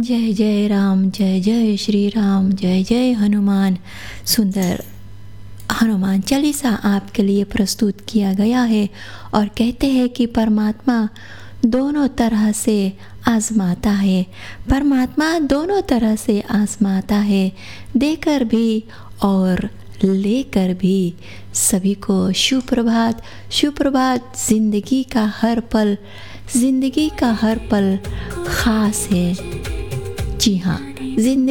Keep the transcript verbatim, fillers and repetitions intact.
जय जय राम, जय जय श्री राम, जय जय हनुमान। सुंदर हनुमान चालीसा आपके लिए प्रस्तुत किया गया है और कहते हैं कि परमात्मा दोनों तरह से आजमाता है। परमात्मा दोनों तरह से आजमाता है, देकर भी और लेकर भी। सभी को सुप्रभात। सुप्रभात। ज़िंदगी का हर पल ज़िंदगी का हर पल ख़ास है। जी हाँ, जिंदगी